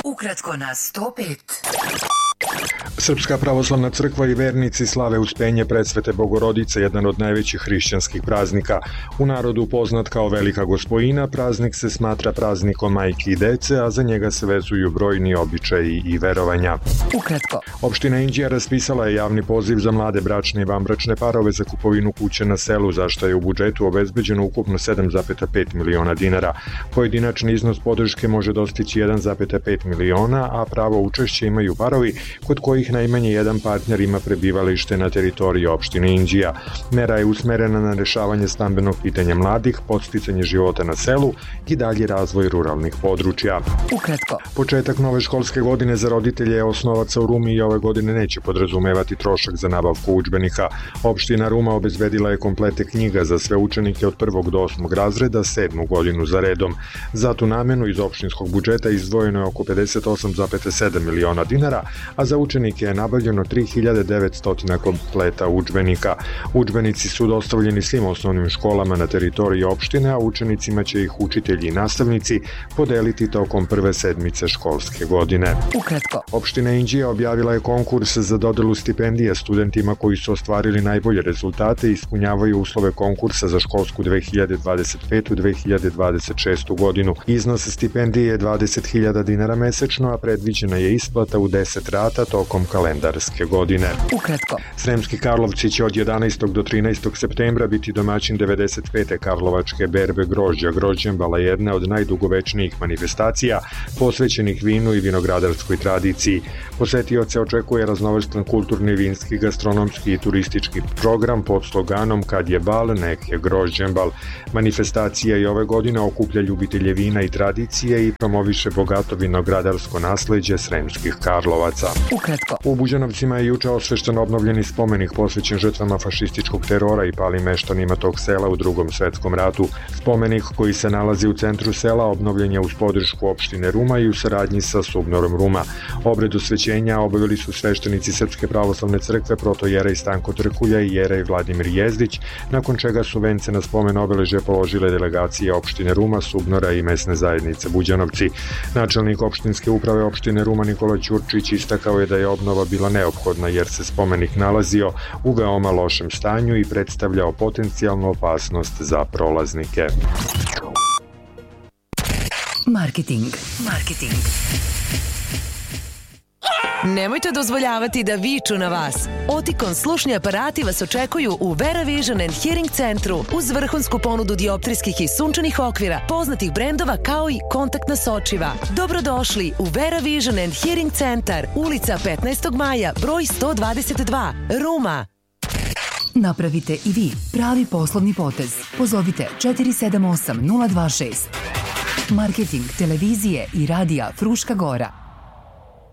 Ukratko na 105. Srpska pravoslavna crkva i vernici slave Uspenje Presvete Bogorodice, jedan od najvećih hrišćanskih praznika. U narodu poznat kao Velika Gospojina, praznik se smatra praznikom majki i dece, a za njega se vezuju brojni običaji i verovanja. Ukratko. Opština Inđija raspisala je javni poziv za mlade bračne i vanbračne parove za kupovinu kuće na selu, za što je u budžetu obezbeđeno ukupno 7,5 miliona dinara. Pojedinačni iznos podrške može dostići 1,5 miliona, a pravo učešće imaju parovi kod kojih najmanje jedan partner ima prebivalište na teritoriji opštine Inđija. Mera je usmerena na rešavanje stambenog pitanja mladih, podsticanje života na selu i dalji razvoj ruralnih područja. Ukratko. Početak nove školske godine za roditelje osnovaca u Rumi i ove godine neće podrazumevati trošak za nabavku udžbenika. Opština Ruma obezbedila je komplete knjiga za sve učenike od 1. do 8. razreda 7. godinu za redom. Za tu namenu iz opštinskog budžeta izdvojeno je oko 58,7 miliona dinara, a za učenike je nabavljeno 3900 kompleta udžbenika. Udžbenici su dostavljeni svim osnovnim školama na teritoriji opštine, a učenicima će ih učitelji i nastavnici podeliti tokom prve sedmice školske godine. Ukratko. Opština Inđija objavila je konkurs za dodelu stipendija studentima koji su ostvarili najbolje rezultate i ispunjavaju uslove konkursa za školsku 2025-2026 godinu. Iznos stipendije je 20.000 dinara mesečno, a predviđena je isplata u 10 rata tokom kalendarske godine. Ukratko. Sremski Karlovci će od 11. do 13. septembra biti domaćin 95. Karlovačke berbe grožđa. Grožđembala je jedna od najdugovečnijih manifestacija posvećenih vinu i vinogradarskoj tradiciji. Posetioce očekuje raznovrstan kulturni, vinski, gastronomski i turistički program pod sloganom Kad je bal, nek je grožđembal. Manifestacija i ove godine okuplja ljubitelje vina i tradicije i promoviše bogato vinogradarsko nasleđe Sremskih Karlovaca. Ukratko. U Buđanovcima je juče osvešten obnovljeni spomenik posvećen žrtvama fašističkog terora i palim meštanima tog sela u Drugom svetskom ratu. Spomenik koji se nalazi u centru sela obnovljen je uz podršku opštine Ruma i u saradnji sa Subnorom Ruma. Obred osvećenja obavili su sveštenici Srpske pravoslavne crkve protojerej Stanko Trkulja i jerej Vladimir Jezdić, nakon čega su vence na spomen obeležje položile delegacije opštine Ruma, Subnora i mesne zajednice Buđanovci. Načelnik opštinske uprave opštine Ruma Nikola Ćurčić istakao je da je obnova bila neophodna jer se spomenik nalazio u veoma lošem stanju i predstavljao potencijalnu opasnost za prolaznike. Marketing. Nemojte dozvoljavati da viču na vas. Oticon slušni aparati vas očekuju u Vera Vision and Hearing centru uz vrhunsku ponudu dioptrijskih i sunčanih okvira, poznatih brendova kao i kontaktna sočiva. Dobrodošli u Vera Vision and Hearing centar, ulica 15. maja, broj 122, Ruma. Napravite i vi pravi poslovni potez. Pozovite 478 026. Marketing televizije i radija Fruška Gora.